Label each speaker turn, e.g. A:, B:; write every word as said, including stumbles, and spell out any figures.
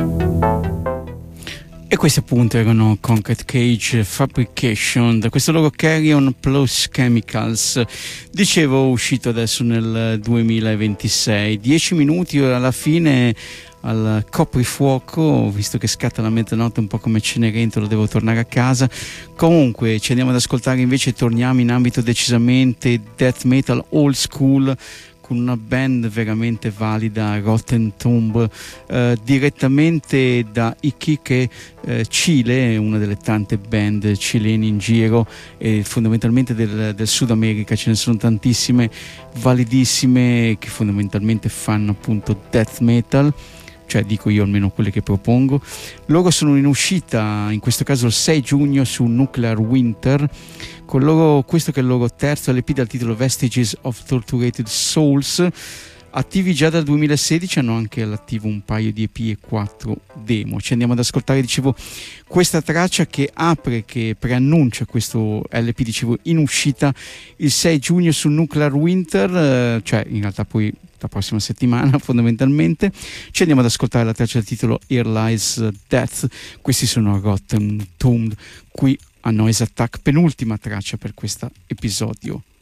A: E questi appunto erano Concrete Cage Fabrication, da questo loro Carry On Plus Chemicals, dicevo uscito adesso nel duemilaventisei. Dieci minuti ora alla fine al coprifuoco, visto che scatta la mezzanotte un po' come Cenerentola, devo tornare a casa. Comunque ci andiamo ad ascoltare invece, torniamo in ambito decisamente death metal old school, con una band veramente valida, Rotten Tomb, eh, direttamente da Iquique, eh, Cile, una delle tante band cileni in giro, e fondamentalmente del, del Sud America ce ne sono tantissime validissime che fondamentalmente fanno appunto death metal, cioè dico io almeno quelle che propongo. Loro sono in uscita in questo caso il sei giugno su Nuclear Winter con loro, questo che è il loro terzo L P dal titolo Vestiges of Torturated Souls, attivi già dal duemilasedici, hanno anche all'attivo un paio di E P e quattro demo. Ci andiamo ad ascoltare, dicevo, questa traccia che apre, che preannuncia questo L P, dicevo, in uscita il sei giugno su Nuclear Winter, eh, cioè in realtà poi la prossima settimana fondamentalmente. Ci andiamo ad ascoltare la traccia del titolo Here Lies Death. Questi sono Rotten Tomb qui a Noise Attack, penultima traccia per questo episodio.